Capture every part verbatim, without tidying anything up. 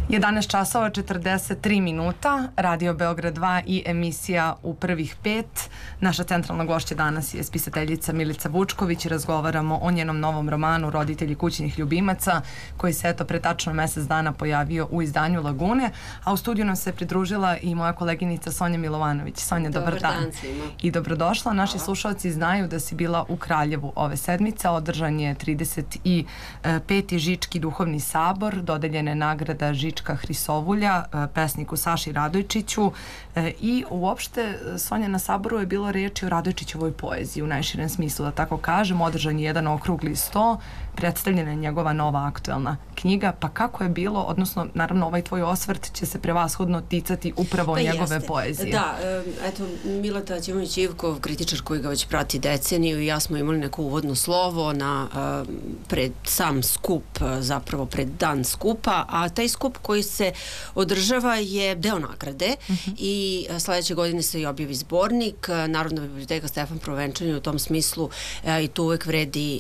jedanaest časova četrdeset tri minuta, Radio Beograd dva i emisija U prvih pet. Naša centralna gošća danas je spisateljica Milica Vučković i razgovaramo o njenom novom romanu Roditelji kućnih ljubimaca, koji se eto pre tačno mesec dana pojavio u izdanju Lagune, a u studiju nam se pridružila i moja koleginica Sonja Milovanović. Sonja, dobar, dobar dan. dan I dobrodošla. Naši slušalci znaju da si bila u Kraljevu ove sedmice. Održan je trideset peti Žički duhovni sabor, dodeljena je nagrada Žička Hrisovulja pesniku Saši Radojčiću i uopšte, Sonja, na saboru je bilo reči o Radojčićevoj poeziji u najširem smislu, da tako kažem. Održan je jedan okrugli sto, predstavljena je njegova nova aktuelna knjiga. Pa kako je bilo, odnosno naravno ovaj tvoj osvrt će se prevashodno ticati upravo pa njegove jeste. poezije. Da, eto, Mileta Ćimović-Ivkov, kritičar koji ga već prati deceniju, i ja smo imali neko uvodno slovo na pred sam skup, zapravo pred dan skupa, a taj skup koji se održava je deo nagrade uh-huh. i sledeće godine se i objavi zbornik. Narodna biblioteka Stefan Provenčanin u tom smislu i to uvek vredi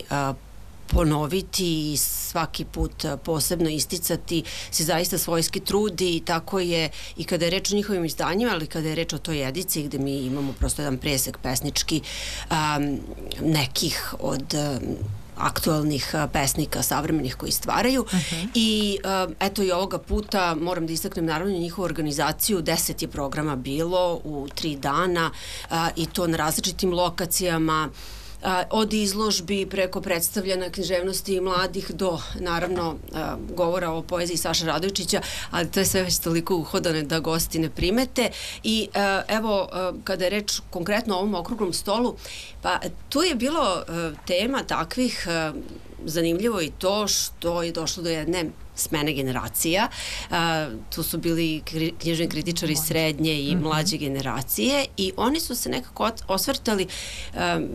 ponoviti i svaki put posebno isticati, se zaista svojski trudi i tako je i kada je reč o njihovim izdanjima, ali kada je reč o toj ediciji gde mi imamo prosto jedan presek pesnički um, nekih od um, aktualnih pesnika, savremenih koji stvaraju uh-huh. i uh, eto i ovoga puta moram da istaknem naravno njihovu organizaciju. Deset je programa bilo u tri dana uh, i to na različitim lokacijama, uh, od izložbi preko predstavljanja književnosti mladih do naravno uh, govora o poeziji Saša Radojčića, ali to je sve već toliko uhodane da gosti ne primete. I uh, evo uh, kada je reč konkretno o ovom okruglom stolu, pa tu je bilo uh, tema takvih, uh, zanimljivo i to što je došlo do jedne smene generacija. Uh, tu su bili kri, knjižni kritičari srednje i mlađe generacije i oni su se nekako osvrtali um,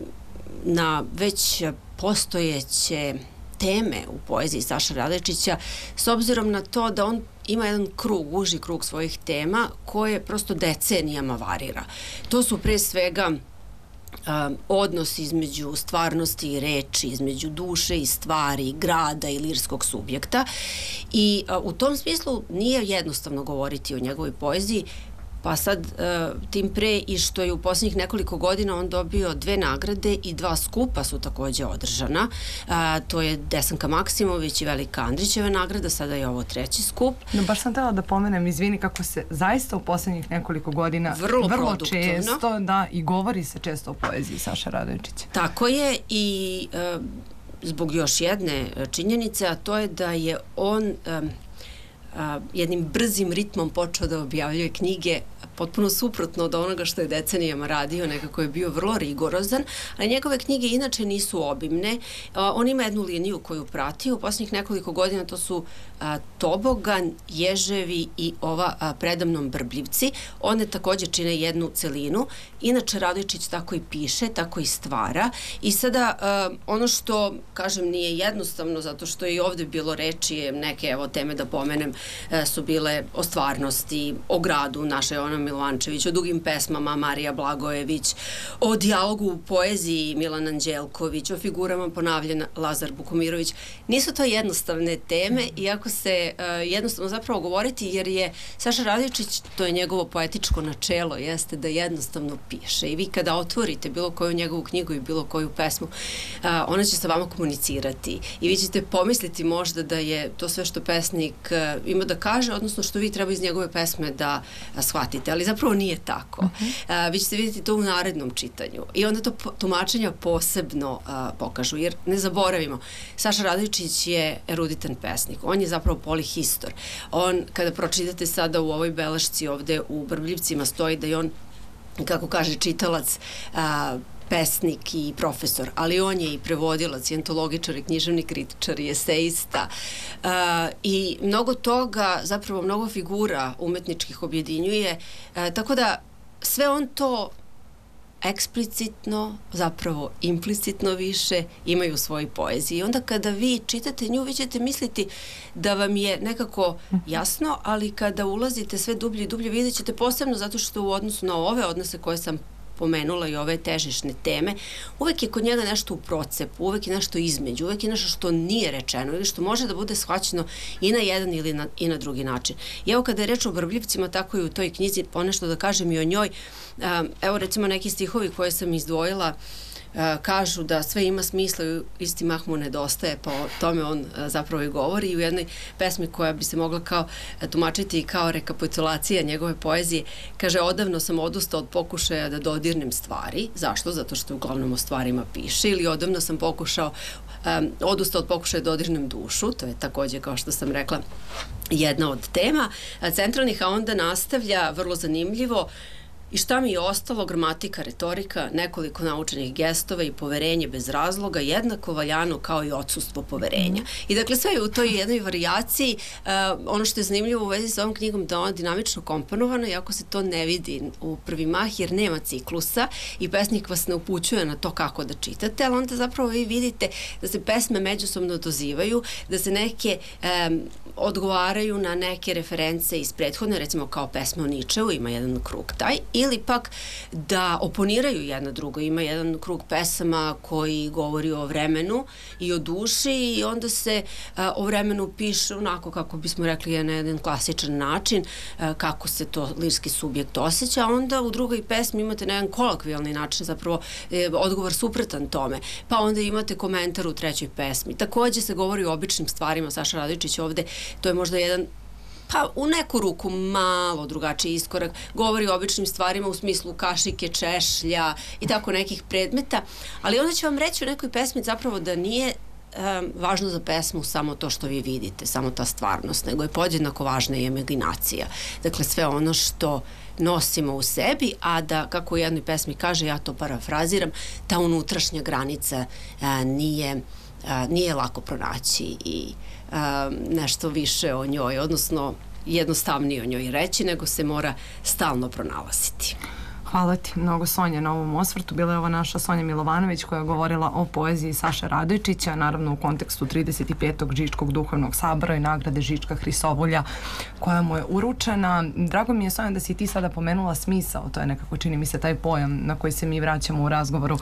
na već postojeće teme u poeziji Saša Radojčića, s obzirom na to da on ima jedan krug, uži krug svojih tema koje prosto decenijama varira. To su pre svega Um, odnos između stvarnosti i reči, između duše i stvari, grada i lirskog subjekta i uh, u tom smislu nije jednostavno govoriti o njegovoj poeziji, pa sad uh, tim pre i što je u posljednjih nekoliko godina on dobio dve nagrade i dva skupa su takođe održana. Uh, to je Desanka Maksimović i Velika Andrićeva nagrada, sada je ovo treći skup. No baš sam htjela da pomenem, izvini, kako se zaista u posljednjih nekoliko godina vrlo, vrlo često, da, i govori se često o poeziji Saša Radojčića. Tako je i uh, zbog još jedne činjenice, a to je da je on um, Uh, jednim brzim ritmom počeo da objavljuje knjige, potpuno suprotno od onoga što je decenijama radio, nekako je bio vrlo rigorozan, ali njegove knjige inače nisu obimne. Uh, on ima jednu liniju koju prati u posljednjih nekoliko godina, to su uh, Tobogan, Ježevi i ova uh, Predamnom Brbljivci. One takođe čine jednu celinu. Inače Radojčić tako i piše, tako i stvara i sada uh, ono što, kažem, nije jednostavno, zato što je i ovde bilo reči, neke evo teme da pomenem, su bile o stvarnosti, o gradu naše Jovana Milovančević, o dugim pesmama Marija Blagojević, o dijalogu u poeziji Milan Anđelković, o figurama ponavljanja Lazar Bukomirović. Nisu to jednostavne teme, iako se uh, jednostavno zapravo govoriti, jer je Saša Radojčić, to je njegovo poetičko načelo, jeste da jednostavno piše i vi kada otvorite bilo koju njegovu knjigu i bilo koju pesmu, uh, ona će sa vama komunicirati i vi ćete pomisliti možda da je to sve što pesnik uh, ima da kaže, odnosno što vi treba iz njegove pesme da a, shvatite, ali zapravo nije tako. Uh-huh. a, vi ćete vidjeti to u narednom čitanju i onda to po, tumačenja posebno a, pokažu, jer ne zaboravimo, Saša Radojčić je eruditan pesnik, on je zapravo polihistor. On, kada pročitate sada u ovoj belešci ovde u Brbljivcima stoji da je on, kako kaže čitalac, a, pesnik i profesor, ali on je i prevodilac, i antologičar, i književni kritičar, i eseista uh, i mnogo toga, zapravo mnogo figura umetničkih objedinjuje, uh, tako da sve on to eksplicitno, zapravo implicitno više imaju u svojoj poeziji. I onda kada vi čitate nju, vi ćete misliti da vam je nekako jasno, ali kada ulazite sve dublje i dublje, vidjet ćete posebno zato što u odnosu na ove odnose koje sam pomenula i ove težišne teme, uvek je kod njega nešto u procepu, uvek je nešto između, uvek je nešto što nije rečeno ili što može da bude shvaćeno i na jedan ili na, i na drugi način. I evo kada je reč o Brbljivcima, tako i u toj knjizi ponešto da kažem i o njoj, evo recimo neki stihovi koje sam izdvojila, kažu da sve ima smisla i isti mah mu nedostaje, pa o tome on zapravo i govori i u jednoj pesmi koja bi se mogla kao tumačiti kao rekapitulacija njegove poezije, kaže: odavno sam odustao od pokušaja da dodirnem stvari. Zašto? Zato što uglavnom o stvarima piše. Ili odavno sam pokušao um, odustao od pokušaja da dodirnem dušu, to je takođe, kao što sam rekla, jedna od tema centralnih, a onda nastavlja vrlo zanimljivo: i šta mi je ostalo, gramatika, retorika, nekoliko naučenih gestova i poverenje bez razloga, jednako valjano kao i odsustvo poverenja. I dakle, sve je u toj jednoj varijaciji. Uh, ono što je zanimljivo u vezi sa ovom knjigom, da ona dinamično komponovana, iako se to ne vidi u prvi mah, jer nema ciklusa i pesnik vas ne upućuje na to kako da čitate, ali onda zapravo vi vidite da se pesme međusobno dozivaju, da se neke um, odgovaraju na neke reference iz prethodne, recimo kao pesma o Ničeu, ima jedan krug taj, ili pak da oponiraju jedna drugo. Ima jedan krug pesama koji govori o vremenu i o duši i onda se a, o vremenu piše onako, kako bismo rekli, na jedan klasičan način, a, kako se to lirski subjekt osjeća, a onda u drugoj pesmi imate na jedan kolokvijalni način, zapravo e, odgovor suprotan tome. Pa onda imate komentar u trećoj pesmi. Takođe se govori o običnim stvarima. Saša Radojčić ovde, to je možda jedan, pa u neku ruku malo drugačiji iskorak, govori o običnim stvarima u smislu kašike, češlja i tako nekih predmeta, ali onda će vam reći u nekoj pesmi zapravo da nije um, važno za pesmu samo to što vi vidite, samo ta stvarnost, nego je podjednako važna i imaginacija. Dakle, sve ono što nosimo u sebi, a da, kako u jednoj pesmi kaže, ja to parafraziram, ta unutrašnja granica a, nije, a, nije lako pronaći i a, nešto više o njoj, odnosno jednostavnije o njoj reći, nego se mora stalno pronalaziti. Hvala ti mnogo, Sonja, na ovom osvrtu. Bila je ova naša Sonja Milovanović koja je govorila o poeziji Saše Radojčića, naravno u kontekstu trideset petog Žičkog duhovnog sabora i nagrade Žička Hrisovulja koja mu je uručena. Drago mi je, Sonja, da si ti sada pomenula smisao, to je nekako, čini mi se, taj pojam na koji se mi vraćamo u razgovoru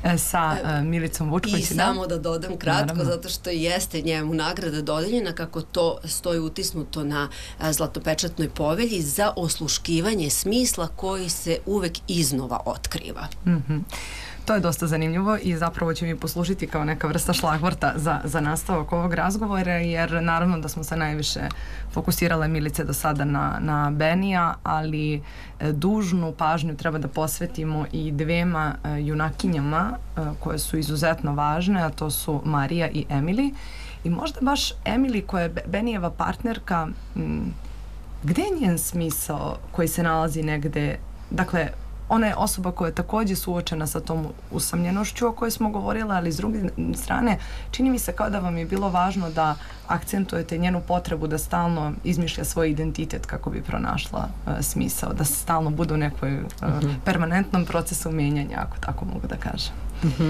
sa Milicom Vučković. I samo da dodam kratko, naravno, zato što jeste njemu nagrada dodeljena, kako to stoji utisnuto na zlatopečatnoj povelji, za osluškivanje smisla koji se uvek iznova otkriva. Mm-hmm. To je dosta zanimljivo i zapravo će mi poslužiti kao neka vrsta šlagvorta za, za nastavak ovog razgovora, jer naravno da smo se najviše fokusirale, Milice, do sada na, na Benija, ali e, dužnu pažnju treba da posvetimo i dvema e, junakinjama e, koje su izuzetno važne, a to su Marija i Emily. I možda baš Emily, koja je Benijeva partnerka, m, gde je njen smisao koji se nalazi negde, dakle, ona je osoba koja je takođe suočena sa tom usamljenošću o kojoj smo govorili, ali s druge strane čini mi se kao da vam je bilo važno da akcentujete njenu potrebu da stalno izmišlja svoj identitet kako bi pronašla uh, smisao, da se stalno bude u nekoj uh, uh-huh. permanentnom procesu menjanja, ako tako mogu da kažem. Uh-huh.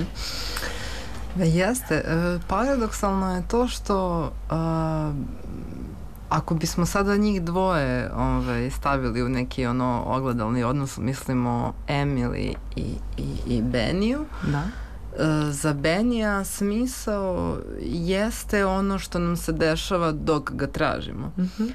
Jeste. E, paradoksalno je to što uh, ako bismo sada njih dvoje ovaj, stavili u neki ono ogledalni odnos, mislimo Emily i, i, i Beniju, da. E, za Benija smisao jeste ono što nam se dešava dok ga tražimo. Mm-hmm.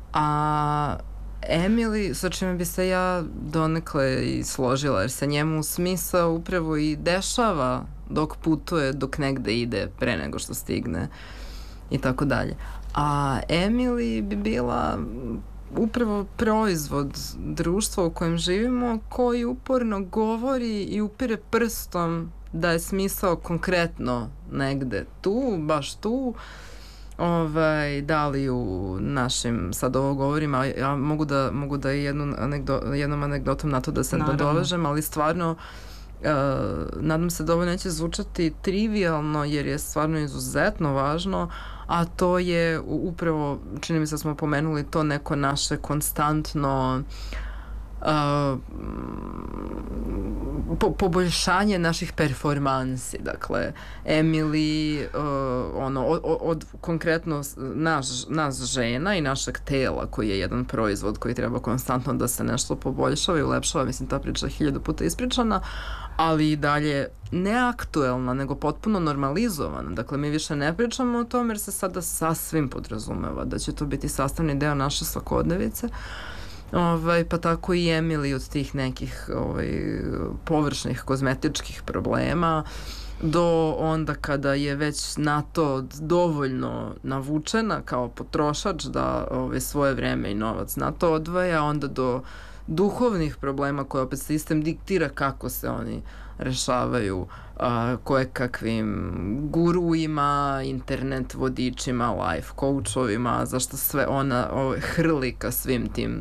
A Emily, sa čime bi se ja donekle i složila, jer se njemu smisao upravo i dešava dok putuje, dok negde ide pre nego što stigne i tako dalje. A Emily bi bila upravo proizvod društva u kojem živimo, koji uporno govori i upire prstom da je smisao konkretno negde tu, baš tu, ovaj, da li u našim, sad ovo govorim, a ja mogu da, mogu da jednu anegdo, jednom anegdotom na to da se nadovežem, ali stvarno Uh, nadam se da ovo neće zvučati trivialno, jer je stvarno izuzetno važno, a to je upravo, čini mi se da smo pomenuli to neko naše konstantno uh, po, poboljšanje naših performansi. Dakle, Emily, uh, ono, od, od konkretno naš, nas žena i našeg tela, koji je jedan proizvod koji treba konstantno da se nešto poboljšava i ulepšava, mislim, ta priča je hiljadu puta ispričana, ali i dalje neaktuelna, nego potpuno normalizovana. Dakle, mi više ne pričamo o tome jer se sada sasvim podrazumeva da će to biti sastavni deo naše svakodnevice. Ovaj, pa tako i Emily od tih nekih ovaj, površnih kozmetičkih problema do onda kada je već na to dovoljno navučena kao potrošač da ovaj, svoje vreme i novac na to odvaja, onda do duhovnih problema koje opet sistem diktira kako se oni rešavaju, a, kojekakvim guruima, internet vodičima, life coachovima, zašto sve ona ovaj, hrli ka svim tim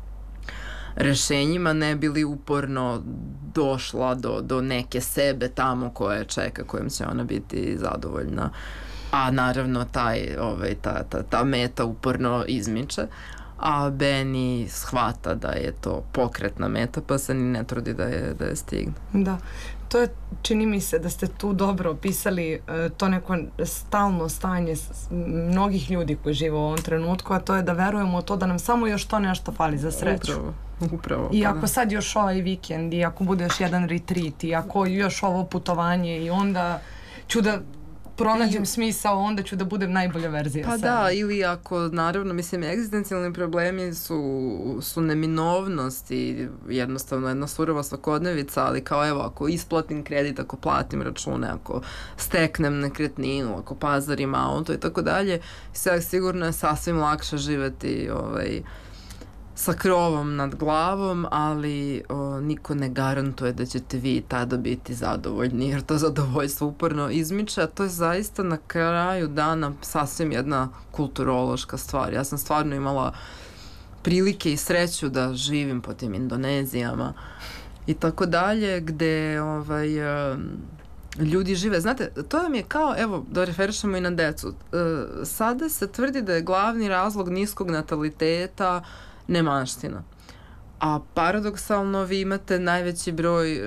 rešenjima, ne bili uporno došla do, do neke sebe tamo koje čeka, kojom će ona biti zadovoljna. A naravno taj, ovaj, ta, ta, ta meta uporno izmiče, a Benny shvata da je to pokretna meta, pa se ni ne trudi da je, da je stigne. Da, to je, čini mi se da ste tu dobro opisali to neko stalno stanje mnogih ljudi koji žive u ovom trenutku, a to je da verujemo u to da nam samo još to nešto fali za sreću. Upravo. Upravo, I pa ako da. sad još ovaj vikend i ako bude još jedan retreat i ako još ovo putovanje i onda ću da pronađem I... smisao, onda ću da budem najbolja verzija pa sebe. Da, ili ako, naravno, mislim, egzistencijalni problemi su, su neminovnost i jednostavno jedna surova svakodnevica, ali kao evo, ako isplatim kredit, ako platim račune, ako steknem nekretninu, ako pazarim auto i tako dalje, sve sigurno je sasvim lakše živeti ovaj, sa krovom nad glavom, ali o, niko ne garantuje da ćete vi tada biti zadovoljni, jer to zadovoljstvo uporno izmiče, a to je zaista na kraju dana sasvim jedna kulturološka stvar. Ja sam stvarno imala prilike i sreću da živim po tim Indonezijama i tako dalje, gde ovaj, ljudi žive. Znate, to vam je kao, evo, da referišemo i na decu. Sada se tvrdi da je glavni razlog niskog nataliteta nemaština. A paradoksalno vi imate najveći broj,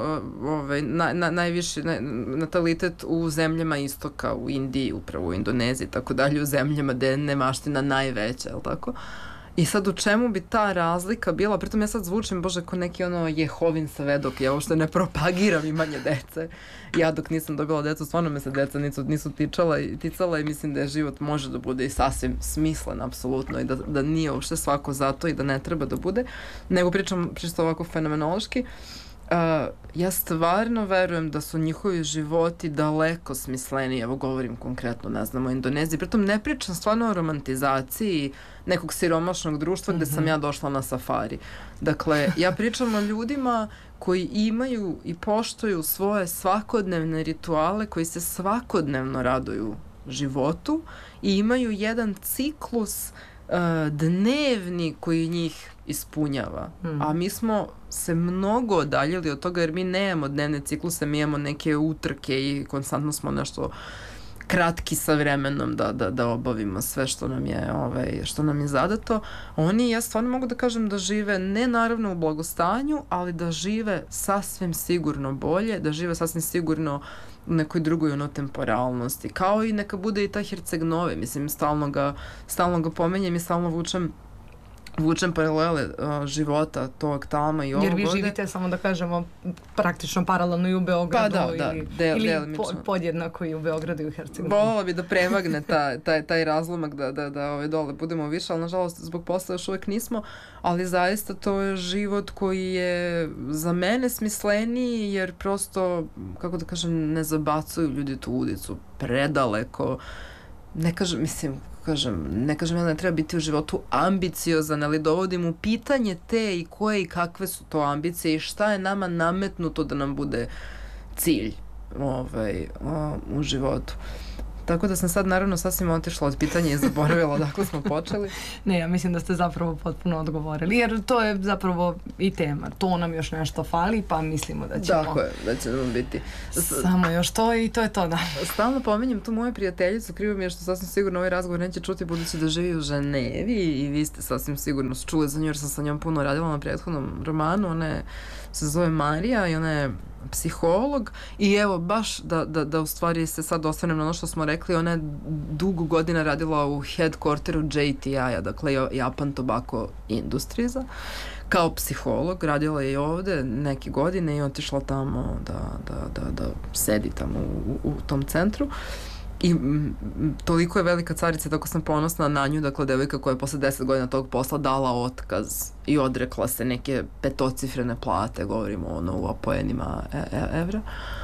ovaj, na, na, najviši na, natalitet u zemljama istoka, u Indiji, upravo u Indoneziji, tako dalje, u zemljama gde je nemaština najveća, je li tako? I sad u čemu bi ta razlika bila? Pritom ja sad zvučim, bože, ko neki ono Jehovin svedok, ja uopšte ne propagiram imanje dece. Ja dok nisam dobila decu, stvarno me se deca nisu, nisu tičala i ticala i mislim da je život može da bude i sasvim smislen, apsolutno, i da, da nije uopšte svako zato i da ne treba da bude. Nego pričam čisto ovako fenomenološki. Uh, ja stvarno verujem da su njihovi životi daleko smisleniji, evo govorim konkretno, ne znam, o Indoneziji, pritom ne pričam stvarno o romantizaciji nekog siromašnog društva mm-hmm. gde sam ja došla na safari. Dakle, ja pričam o ljudima koji imaju i poštuju svoje svakodnevne rituale, koji se svakodnevno raduju životu i imaju jedan ciklus uh, dnevni koji njih ispunjava. Mm. A mi smo se mnogo odaljili od toga jer mi nemamo dnevne cikluse, mi imamo neke utrke i konstantno smo nešto kratki sa vremenom da, da, da obavimo sve što nam je, ovaj, što nam je zadato. Oni, ja stvarno mogu da kažem da žive ne naravno u blagostanju, ali da žive sasvim sigurno bolje, da žive sasvim sigurno u nekoj drugoj ono temporalnosti. Kao i neka bude i ta Herceg Nove, mislim, stalno ga, stalno ga pomenjem i stalno vučem vučem paralele uh, života tog tamo i ovog. Jer vi živite, samo da kažemo, praktično paralelno i u Beogradu, pa da, da, ili, del, ili po, podjednako i u Beogradu i u Hercegovini. Volela bi da premagne ta, taj, taj razlomak da, da, da ove dole budemo više, ali nažalost zbog posla još uvek nismo, ali zaista to je život koji je za mene smisleniji, jer prosto, kako da kažem, ne zabacuju ljudi tu ulicu predaleko. Ne kažem, mislim, kažem, ne kažem ja da ne treba biti u životu ambiciozan, ali dovodim u pitanje te i koje i kakve su to ambicije i šta je nama nametnuto da nam bude cilj ovaj, o, u životu. Tako da sam sad naravno sasvim otišla od pitanja i zaboravila odakle smo počeli. Ne, ja mislim da ste zapravo potpuno odgovorili, jer to je zapravo i tema. To nam još nešto fali, pa mislimo da ćemo... Tako je, da će nam biti. Samo još to i to je to, da. Stalno pominjem tu moju prijateljicu, krivo mi je što sasvim sigurno ovaj razgovor neće čuti budući da živi u Ženevi i vi ste sasvim sigurno čuli za nju jer sam sa njom puno radila na prethodnom romanu. Ona je, se zove Marija i ona je psiholog i evo baš da, da, da u stvari se sad osvrnem na ono što smo rekli, ona je dugo godina radila u headquarteru J T I-a, dakle Japan Tobacco Industries kao psiholog, radila je i ovde neke godine i otišla tamo da, da, da, da sedi tamo u, u tom centru. I m, toliko je velika carica, tako sam ponosna na nju, dakle devojka koja je posle deset godina tog posla dala otkaz i odrekla se neke petocifrene plate, govorimo ono u apoenima e, e, evra.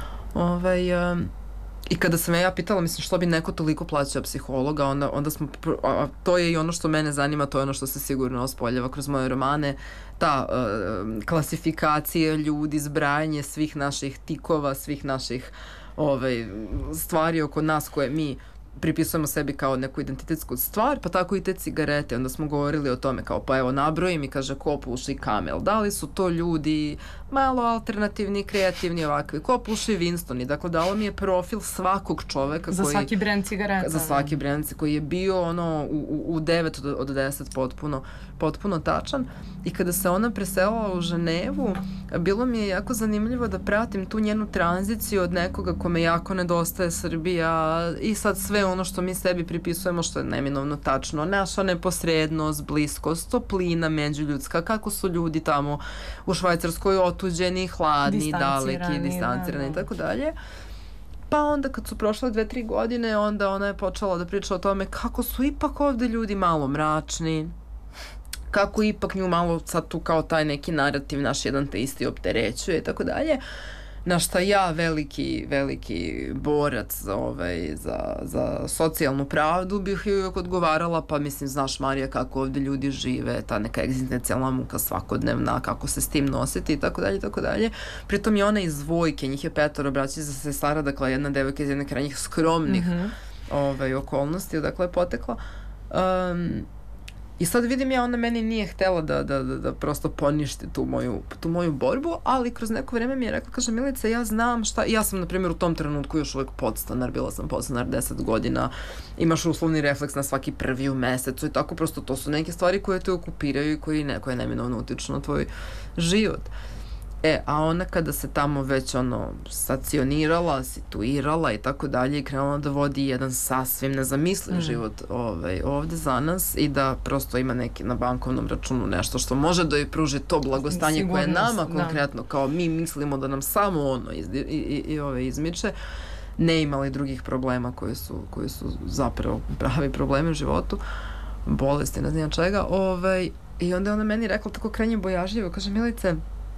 Ovaj, um, I kada sam ja pitala, mislim, što bi neko toliko plaćao psihologa, onda, onda smo, a to je i ono što mene zanima, to je ono što se sigurno ospoljava kroz moje romane, ta uh, klasifikacija ljudi, zbrajanje svih naših tikova, svih naših ovaj, stvari oko nas koje mi pripisujemo sebi kao neku identitetsku stvar, pa tako i te cigarete. Onda smo govorili o tome kao, pa evo nabroji mi, kaže, ko puši Camel. Da li su to ljudi malo alternativni, kreativni, ovakvi? Ko puši Winston? I dakle, dalo mi je profil svakog čoveka za koji... Za svaki brand cigareta. Za svaki brand koji je bio ono u, u, u devet od, od deset potpuno, potpuno tačan. I kada se ona preselila u Ženevu, bilo mi je jako zanimljivo da pratim tu njenu tranziciju od nekoga kome jako nedostaje Srbija i sad sve ono što mi sebi pripisujemo, što je neminovno tačno, naša neposrednost, bliskost, toplina međuljudska, kako su ljudi tamo u Švajcarskoj otuđeni, hladni, daleki, distancirani i tako dalje. Pa onda kad su prošle dve, tri godine, onda ona je počela da priča o tome kako su ipak ovde ljudi malo mračni, kako ipak nju malo sad tu kao taj neki narativ naš jedan te isti opterećuje i tako dalje. Na šta ja, veliki, veliki borac ovaj, za, za socijalnu pravdu, bih joj uvijek odgovarala, pa mislim, znaš Marija kako ovdje ljudi žive, ta neka egzistencijalna muka svakodnevna, kako se s tim nositi i tako dalje i tako dalje. Pritom je ona iz Vojke, njih je petoro braći za sestara, dakle jedna devojka iz jedne krajnjih skromnih mm-hmm. ovaj, okolnosti, odakle je potekla. Um, I sad vidim ja, ona meni nije htela da, da, da, da prosto poništi tu moju, tu moju borbu, ali kroz neko vreme mi je rekla, kaže, Milica, ja znam šta, ja sam, na primjer, u tom trenutku još uvek podstanar, bila sam podstanar deset godina, imaš uslovni refleks na svaki prvi u mesecu i tako, prosto to su neke stvari koje te okupiraju i koje, ne, koje neminovno utiču na tvoj život. E, a ona kada se tamo već ono stacionirala, situirala i tako dalje i krenula da vodi jedan sasvim nezamisliv mm. život ovaj, ovde za nas i da prosto ima neki na bankovnom računu nešto što može da joj pruži to blagostanje sigurnost, koje nama konkretno, da. Kao mi mislimo da nam samo ono iz, i, i, i ove izmiče, ne imali drugih problema koji su, koji su zapravo pravi problemi u životu, bolesti, ne znam čega. Ovaj, I onda je ona meni rekla tako krajnje bojažljivo, kaže, Milice,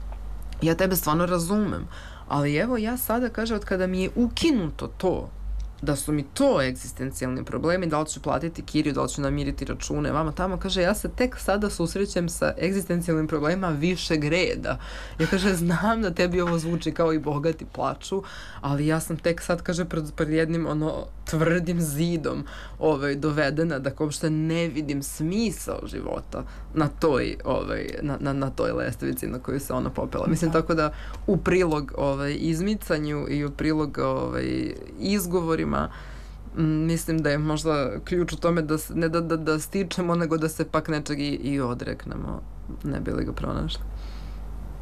ja tebe stvarno razumem, ali evo ja sada, kaže, od kada mi je ukinuto to, da su mi to egzistencijalni problemi, da li ću platiti kiriju, da li ću namiriti račune, vama tamo, kaže, ja se tek sada susrećem sa egzistencijalnim problemima višeg reda. Ja, kaže, znam da tebi ovo zvuči kao i bogati plaču, ali ja sam tek sad, kaže, pred, pred jednim ono tvrdim zidom ovaj, dovedena da uopšte ne vidim smisao života na toj, ovaj, na, na, na toj lestvici na koju se ona popela. Mislim, da. Tako da u prilog ovaj, izmicanju i u prilog ovaj, izgovorima mislim da je možda ključ u tome da ne da, da, da stičemo, nego da se pak nečeg i, i odreknemo, ne bi li ga pronašli.